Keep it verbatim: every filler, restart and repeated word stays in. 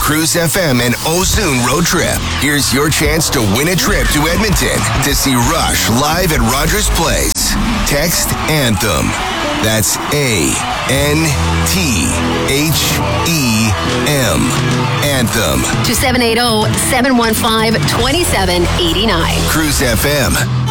Cruise F M and Ozune Road Trip. Here's your chance to win a trip to Edmonton to see Rush live at Rogers Place. Text ANTHEM. That's A N T H E M. Anthem. To seven eight zero, seven one five, two seven eight nine. Cruise F M.